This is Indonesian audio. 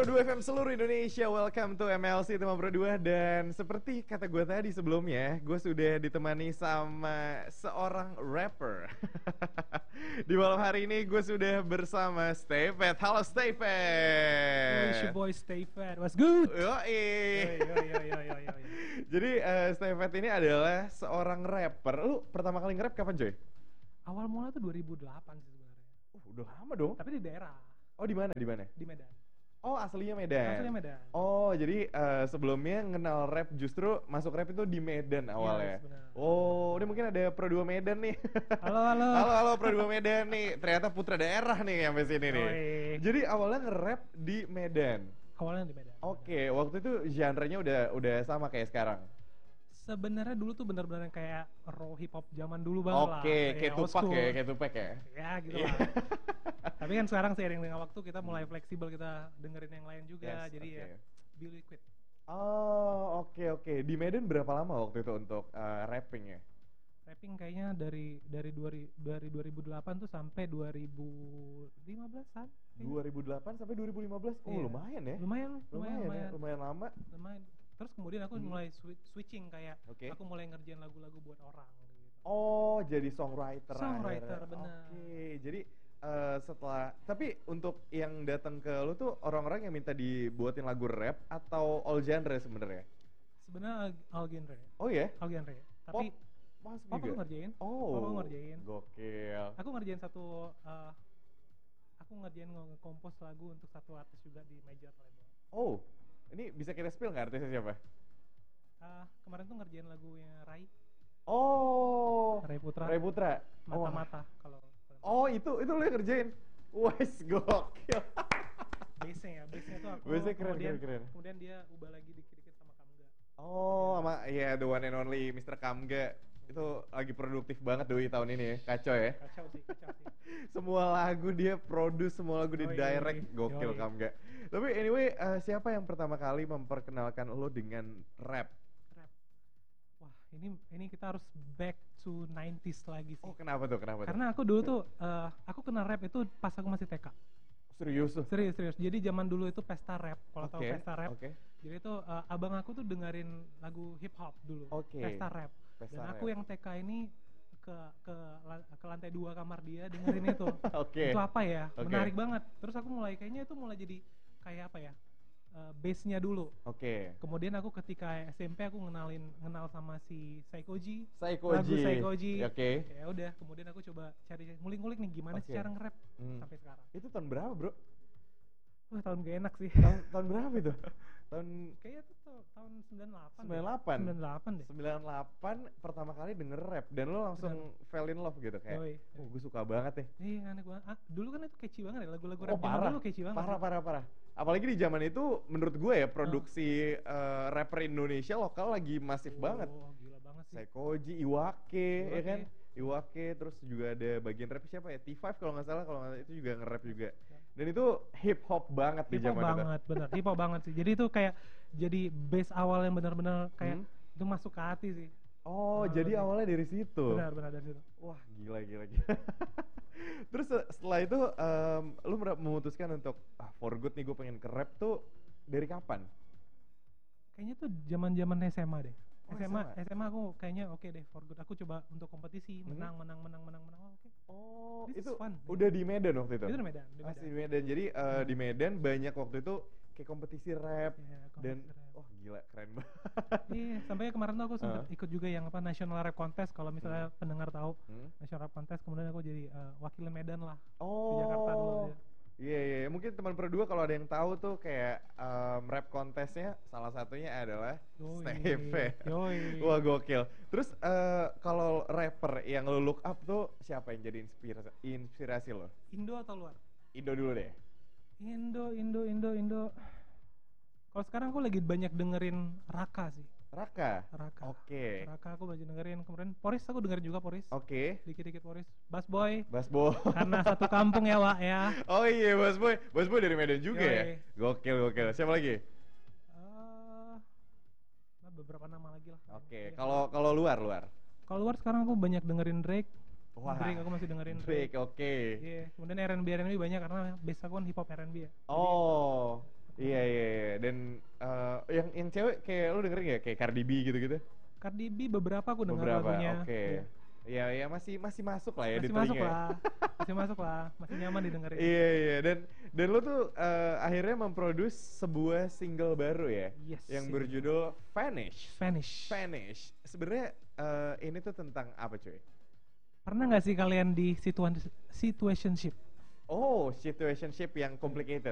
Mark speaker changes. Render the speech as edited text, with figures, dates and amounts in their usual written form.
Speaker 1: Pro 2 FM seluruh Indonesia, welcome to MLC Tema Pro 2. Dan seperti kata gue tadi sebelumnya, gue sudah ditemani sama seorang rapper. Di malam hari ini gue sudah bersama Stay Fat. Halo Stay
Speaker 2: Oh, it's your
Speaker 1: Fat.
Speaker 2: boy Stay Fat. What's good?
Speaker 1: Yoi.
Speaker 2: Yo.
Speaker 1: Jadi Stay Fat ini adalah seorang rapper. Lu pertama kali nge-rap kapan coy?
Speaker 2: Awal mula tuh 2008 sih sebenarnya.
Speaker 1: Udah lama dong.
Speaker 2: Tapi di daerah,
Speaker 1: Oh di mana? Di mana?
Speaker 2: di Medan.
Speaker 1: Oh aslinya Medan.
Speaker 2: Aslinya Medan.
Speaker 1: Oh jadi sebelumnya kenal rap justru masuk rap itu di Medan awalnya.
Speaker 2: Yes, benar.
Speaker 1: Oh ini mungkin ada Pro 2 Medan nih.
Speaker 2: Halo.
Speaker 1: Halo Pro 2 Medan nih. Ternyata putra daerah nih sampai sini nih.
Speaker 2: Oi.
Speaker 1: Jadi awalnya nge-rap di Medan.
Speaker 2: Awalnya di Medan.
Speaker 1: Oke, waktu itu genre-nya udah sama kayak sekarang.
Speaker 2: Sebenarnya dulu tuh benar-benar kayak raw hip hop zaman dulu banget lah.
Speaker 1: Oke, kayak
Speaker 2: old
Speaker 1: Tupac
Speaker 2: school.
Speaker 1: ya, kayak Tupac ya.
Speaker 2: Ya gitu
Speaker 1: Iya.
Speaker 2: lah. Tapi kan sekarang seiring dengan waktu kita mulai fleksibel, kita dengerin yang lain juga.
Speaker 1: Yes,
Speaker 2: Jadi
Speaker 1: oke.
Speaker 2: ya be liquid.
Speaker 1: Oh, oke. Di Medan berapa lama waktu itu untuk rapping ya?
Speaker 2: Rapping kayaknya dari 2008 tuh sampai 2015-an.
Speaker 1: 2008 sampai 2015. Oh,
Speaker 2: Iya.
Speaker 1: lumayan ya. Lumayan lama.
Speaker 2: Lumayan. Terus kemudian aku mulai switching kayak
Speaker 1: Oke.
Speaker 2: aku mulai ngerjain lagu-lagu buat orang gitu.
Speaker 1: Oh, jadi songwriter.
Speaker 2: Songwriter,
Speaker 1: akhirnya.
Speaker 2: benar.
Speaker 1: Oke, jadi setelah tapi untuk yang datang ke lu tuh orang-orang yang minta dibuatin lagu rap atau all genre sebenarnya?
Speaker 2: Sebenarnya all genre.
Speaker 1: Oh ya?
Speaker 2: All genre. Tapi
Speaker 1: Masuk
Speaker 2: pop
Speaker 1: juga.
Speaker 2: aku ngerjain.
Speaker 1: Oh.
Speaker 2: Pop aku ngerjain.
Speaker 1: Gokil.
Speaker 2: Aku ngerjain aku ngerjain nge-compose lagu untuk satu artis juga di major label.
Speaker 1: Oh, ini bisa kita spill nggak artisnya siapa?
Speaker 2: Kemarin tuh ngerjain lagunya Rai
Speaker 1: Oh,
Speaker 2: Rai Putra.
Speaker 1: Mata-mata.
Speaker 2: Kalau
Speaker 1: Oh, itu lu yang ngerjain. Wes, gokil.
Speaker 2: bassnya tuh aku
Speaker 1: Bassnya keren.
Speaker 2: kemudian dia ubah lagi dikit-dikit sama Kamga.
Speaker 1: Oh, sama ya the one and only Mr. Kamga. Itu lagi produktif banget Doi tahun ini ya. Kacau ya.
Speaker 2: Kacau sih.
Speaker 1: Semua lagu dia produce, semua lagu di
Speaker 2: Yoi,
Speaker 1: direct. Gokil
Speaker 2: yoi.
Speaker 1: Kamga. Tapi anyway, siapa yang pertama kali memperkenalkan lo dengan rap?
Speaker 2: Rap. Wah, ini kita harus back to 90s lagi sih.
Speaker 1: Oh, kenapa tuh?
Speaker 2: Karena aku dulu tuh aku kenal rap itu pas aku masih TK.
Speaker 1: Serius tuh?
Speaker 2: Serius. Jadi zaman dulu itu pesta rap. Kalau tahu
Speaker 1: Oke,
Speaker 2: pesta rap.
Speaker 1: oke.
Speaker 2: Jadi itu abang aku tuh dengerin lagu hip hop dulu.
Speaker 1: Oke.
Speaker 2: Pesta rap.
Speaker 1: Pesta
Speaker 2: Dan
Speaker 1: rap.
Speaker 2: aku yang TK ini ke lantai 2 kamar dia dengerin itu.
Speaker 1: Oke.
Speaker 2: Itu apa ya?
Speaker 1: Oke.
Speaker 2: Menarik banget. Terus aku kayaknya itu mulai jadi kayak apa ya? Bass-nya dulu.
Speaker 1: Oke.
Speaker 2: Kemudian aku ketika SMP aku kenal sama si Saikoji.
Speaker 1: Saikoji.
Speaker 2: Lagu Saikoji.
Speaker 1: Oke.
Speaker 2: Ya udah, kemudian aku coba cari ngulik-ngulik nih gimana sih
Speaker 1: Oke.
Speaker 2: cara nge-rap sampai sekarang.
Speaker 1: Itu tahun berapa, Bro?
Speaker 2: Wah, tahun gak enak sih.
Speaker 1: Tahun berapa itu? Tahun
Speaker 2: Kayaknya tuh tahun 98.
Speaker 1: 98.
Speaker 2: 98 deh.
Speaker 1: 98 pertama kali denger rap dan lo langsung fell in love gitu kayak.
Speaker 2: Yoi.
Speaker 1: Oh, gue suka banget deh.
Speaker 2: Iya, aneh banget. Dulu kan itu catchy banget ya, lagu-lagu
Speaker 1: Oh,
Speaker 2: rap zaman
Speaker 1: parah.
Speaker 2: dulu catchy banget.
Speaker 1: Parah. Apalagi di zaman itu menurut gue ya produksi rapper Indonesia lokal lagi masif banget.
Speaker 2: Oh, gila banget sih.
Speaker 1: Saikoji, Iwake, ya
Speaker 2: Iwake.
Speaker 1: kan? Iwake, terus juga ada bagian rap siapa ya? T5 kalau nggak salah, itu juga nge-rap juga. Dan itu hip hop banget di
Speaker 2: Hip hop
Speaker 1: zaman itu.
Speaker 2: banget, bener. Hip hop banget sih. Jadi itu kayak jadi bass awal yang benar-benar kayak itu masuk ke hati sih.
Speaker 1: Oh, jadi awalnya dari situ.
Speaker 2: Benar dari situ.
Speaker 1: Wah, gila. Terus setelah itu lu memutuskan untuk for good nih gue pengen ke rap tuh dari kapan?
Speaker 2: Kayaknya tuh zaman-zaman SMA deh.
Speaker 1: Oh,
Speaker 2: SMA aku kayaknya oke deh for good. Aku coba untuk kompetisi, menang. Oh, oke.
Speaker 1: Oh,
Speaker 2: This
Speaker 1: itu
Speaker 2: is fun.
Speaker 1: udah di Medan waktu itu?
Speaker 2: Itu di Medan.
Speaker 1: Masih di Medan. Jadi di Medan banyak waktu itu kayak kompetisi rap
Speaker 2: Iya,
Speaker 1: dan
Speaker 2: kompetisi rap.
Speaker 1: wah gila keren banget.
Speaker 2: Iya, sampai kemarin tuh aku sempat ikut juga yang National Rap Contest, kalau misalnya pendengar tahu. National Rap Contest, kemudian aku jadi wakil Medan lah. Di Jakarta dulu ya.
Speaker 1: Iya, mungkin teman berdua kalau ada yang tahu tuh kayak rap kontesnya salah satunya adalah Steve.
Speaker 2: Yoi.
Speaker 1: Wah gokil. Terus kalau rapper yang lo look up tuh siapa yang jadi inspirasi lo?
Speaker 2: Indo atau luar?
Speaker 1: Indo dulu deh.
Speaker 2: Indo. Kalau sekarang aku lagi banyak dengerin Raka sih.
Speaker 1: Raka.
Speaker 2: Oke. Raka aku banyak dengerin. Kemudian Poris aku dengerin juga Poris.
Speaker 1: Oke.
Speaker 2: Dikit-dikit Poris. Bass Boy.
Speaker 1: Karena
Speaker 2: satu kampung ya, Wak ya.
Speaker 1: Oh iya, Bass Boy dari Medan juga ya.
Speaker 2: Yoi.
Speaker 1: Gokil. Siapa lagi?
Speaker 2: Beberapa nama lagi lah.
Speaker 1: Oke. Kalau luar.
Speaker 2: Kalau luar sekarang aku banyak dengerin Drake.
Speaker 1: Wah,
Speaker 2: Drake aku masih dengerin
Speaker 1: Drake, oke.
Speaker 2: Iya, kemudian R&B banyak karena base aku kan hip hop R&B ya.
Speaker 1: Oh, Iya iya iya. Dan yang cewek kayak lu dengerin gak kayak Cardi B gitu-gitu?
Speaker 2: Cardi B beberapa aku dengar
Speaker 1: Beberapa,
Speaker 2: lagunya.
Speaker 1: oke.
Speaker 2: Iya.
Speaker 1: Ya ya masih masuk lah ya di
Speaker 2: Masih masuk
Speaker 1: telinga ya.
Speaker 2: lah. Masih masuk lah. Masih nyaman didengerin.
Speaker 1: Iya iya dan lu tuh akhirnya memproduce sebuah single baru ya,
Speaker 2: Yes.
Speaker 1: yang berjudul Vanish.
Speaker 2: Vanish.
Speaker 1: Vanish. Sebenarnya ini tuh tentang apa cuy?
Speaker 2: Pernah nggak sih kalian di situationship?
Speaker 1: Oh, situationship yang complicated.